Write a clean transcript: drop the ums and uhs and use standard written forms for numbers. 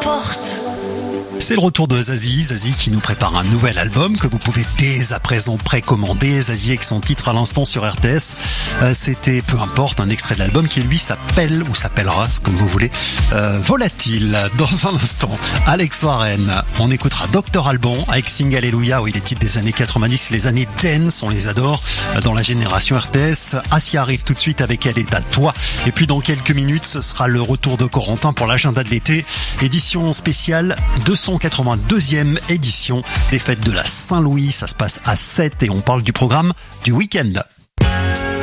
forte. C'est le retour de Zazie qui nous prépare un nouvel album que vous pouvez dès à présent précommander. Zazie avec son titre à l'instant sur RTS. C'était, peu importe, un extrait de l'album qui lui s'appelle, ou s'appellera, comme vous voulez, Volatile. Dans un instant, Alex Warren. On écoutera Dr Alban avec Sing Alléluia, oui, les titres des années 90, les années dance, on les adore dans la génération RTS. Asia arrive tout de suite avec Elle est à toi. Et puis dans quelques minutes, ce sera le retour de Corentin pour l'agenda de l'été. Édition spéciale 282e édition des fêtes de la Saint-Louis. Ça se passe à 7 et on parle du programme du week-end.